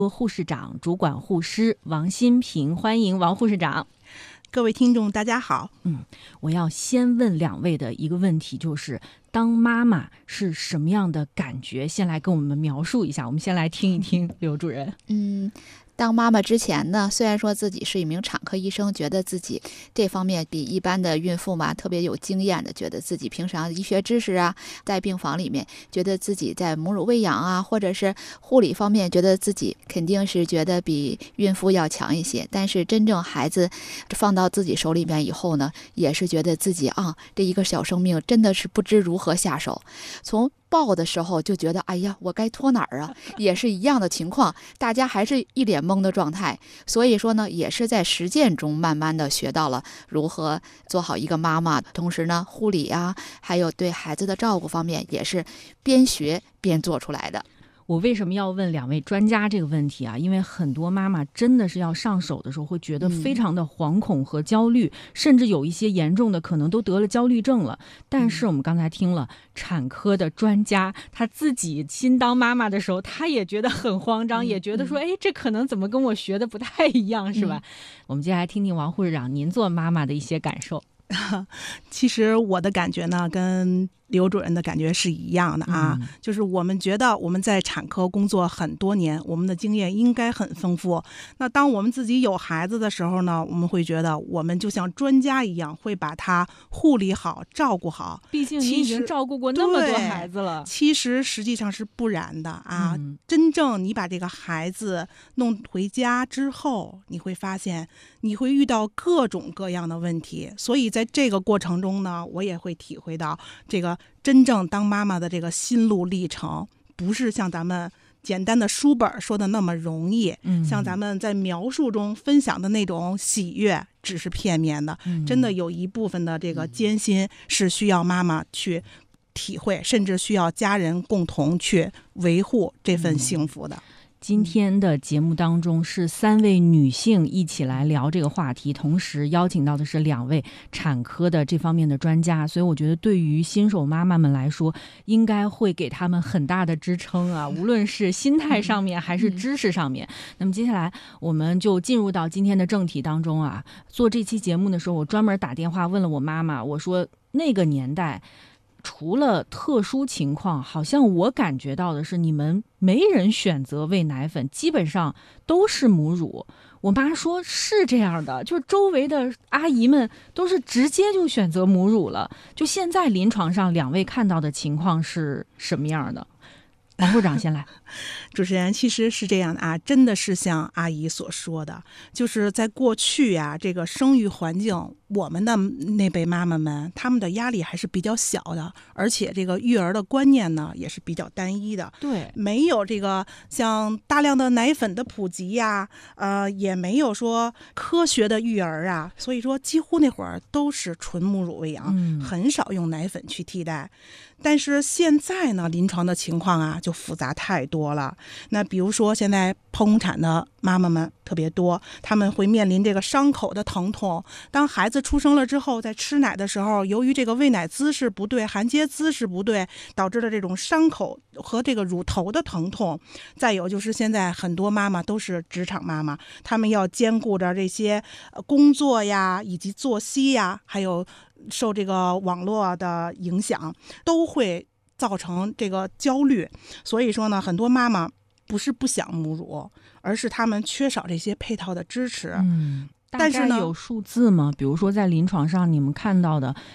护士长、主管护师王新平，欢迎王护士长。 各位听众大家好。 我要先问两位的一个问题，就是当妈妈是什么样的感觉？先来跟我们描述一下，我们先来听一听刘主任。 当妈妈之前呢，虽然说自己是一名产科医生，觉得自己这方面比一般的孕妇嘛特别有经验的，觉得自己平常医学知识啊，在病房里面觉得自己在母乳喂养啊，或者是护理方面，觉得自己肯定是觉得比孕妇要强一些。但是真正孩子放到自己手里面以后呢，也是觉得自己这一个小生命真的是不知如何下手。从抱的时候就觉得，哎呀，我该托哪儿啊？也是一样的情况，大家还是一脸懵的状态。所以说呢，也是在实践中慢慢的学到了如何做好一个妈妈，同时呢，护理啊，还有对孩子的照顾方面，也是边学边做出来的。 我为什么要问两位专家这个问题啊？因为很多妈妈真的是要上手的时候会觉得非常的惶恐和焦虑，甚至有一些严重的可能都得了焦虑症了。但是我们刚才听了产科的专家，他自己新当妈妈的时候，他也觉得很慌张，也觉得说，这可能怎么跟我学的不太一样，是吧？我们接下来听听王护士长您做妈妈的一些感受。 其实我的感觉呢，跟刘主任的感觉是一样的啊，就是我们觉得我们在产科工作很多年，我们的经验应该很丰富。那当我们自己有孩子的时候呢，我们会觉得我们就像专家一样，会把他护理好、照顾好。 毕竟你已经照顾过那么多孩子了。 其实实际上是不然的啊。真正你把这个孩子弄回家之后，你会发现你会遇到各种各样的问题。所以在这个过程中呢，我也会体会到这个真正当妈妈的这个心路历程，不是像咱们简单的书本说的那么容易，像咱们在描述中分享的那种喜悦只是片面的，真的有一部分的这个艰辛是需要妈妈去体会，甚至需要家人共同去维护这份幸福的。 今天的节目当中是3位女性一起来聊这个话题，同时邀请到的是2位产科的这方面的专家，所以我觉得对于新手妈妈们来说，应该会给他们很大的支撑啊，无论是心态上面还是知识上面。那么接下来我们就进入到今天的正题当中啊。做这期节目的时候，我专门打电话问了我妈妈，我说那个年代除了特殊情况，好像我感觉到的是你们没人选择喂奶粉，基本上都是母乳。我妈说是这样的，就是周围的阿姨们都是直接就选择母乳了。就现在临床上2位看到的情况是什么样的？王部长先来。 主持人，其实是这样的啊，真的是像阿姨所说的，就是在过去啊，这个生育环境，我们的那辈妈妈们，他们的压力还是比较小的，而且这个育儿的观念呢，也是比较单一的。 对， 没有这个像大量的奶粉的普及呀，也没有说科学的育儿啊，所以说几乎那会儿都是纯母乳喂养，很少用奶粉去替代。但是现在呢，临床的情况啊就复杂太多了。那比如说现在剖宫产的妈妈们特别多，他们会面临这个伤口的疼痛。当孩子出生了之后，在吃奶的时候，由于这个喂奶姿势不对、含接姿势不对，导致了这种伤口和这个乳头的疼痛。再有就是现在很多妈妈都是职场妈妈，她们要兼顾着这些工作呀，以及作息呀，还有受这个网络的影响，都会造成这个焦虑。所以说呢，很多妈妈不是不想母乳，而是她们缺少这些配套的支持。 但是呢，有数字吗？比如说在临床上你们看到的